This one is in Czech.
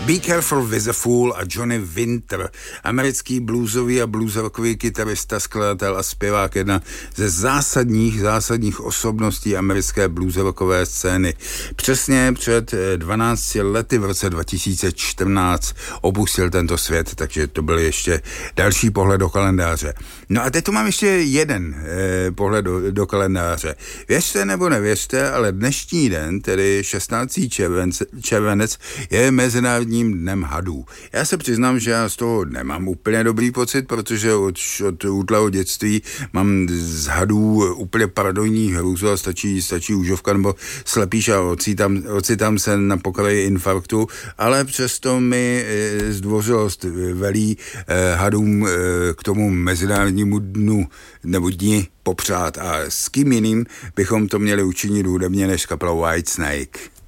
Be Careful with a Fool a Johnny Winter, americký bluesový a bluesrockový kytarista, skladatel a zpěvák, jedna ze zásadních osobností americké bluesrockové scény. Přesně před 12 lety v roce 2014 opustil tento svět, takže to byl ještě další pohled do kalendáře. No a teď tu mám ještě jeden pohled do kalendáře. Věřte nebo nevěřte, ale dnešní den, tedy 16. červenec, je Mezinárodním dnem hadů. Já se přiznám, že já z toho nemám úplně dobrý pocit, protože od útleho dětství mám z hadů úplně paradojní hrůzu a stačí užovka nebo slepíš a ocitám se na pokraji infarktu, ale přesto mi zdvořilost velí hadům k tomu Mezinárodnímu dnu nebo dni popřát. A s kým jiným bychom to měli učinit hudebně než kapelou Whitesnake.